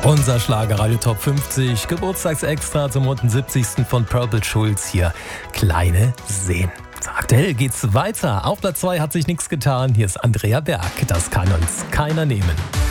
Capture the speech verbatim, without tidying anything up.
Unser Schlagerradio Top fünfzig, Geburtstagsextra zum hundertsiebzigsten von Purple Schulz hier. Kleine Seen. Aktuell geht's weiter. Auf Platz zwei hat sich nichts getan. Hier ist Andrea Berg. Das kann uns keiner nehmen.